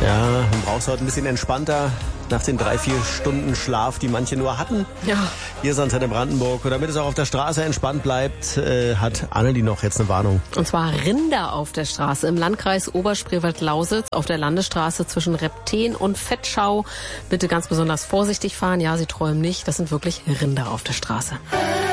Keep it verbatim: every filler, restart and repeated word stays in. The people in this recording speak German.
Ja, man braucht es heute ein bisschen entspannter nach den drei, vier Stunden Schlaf, die manche nur hatten. Ja. Hier ist Antenne Brandenburg. Und damit es auch auf der Straße entspannt bleibt, äh, hat Annelie noch jetzt eine Warnung. Und zwar Rinder auf der Straße im Landkreis Oberspreewald-Lausitz auf der Landesstraße zwischen Repten und Vetschau. Bitte ganz besonders vorsichtig fahren. Ja, Sie träumen nicht. Das sind wirklich Rinder auf der Straße.